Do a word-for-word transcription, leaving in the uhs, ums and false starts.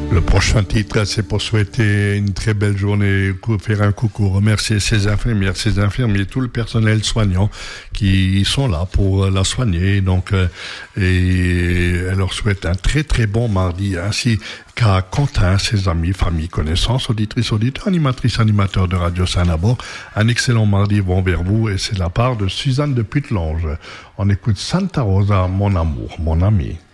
Le prochain titre, c'est pour souhaiter une très belle journée, faire un coucou, remercier ses infirmières, ses infirmiers, tout le personnel soignant qui sont là pour la soigner. Donc, euh, et elle leur souhaite un très très bon mardi, ainsi qu'à Quentin, ses amis, familles, connaissances, auditrices, auditeurs, animatrices, animateurs de Radio Saint-Nabor. Un excellent mardi vont vers vous, et c'est la part de Suzanne de Putelange. On écoute Santa Rosa, mon amour, mon ami.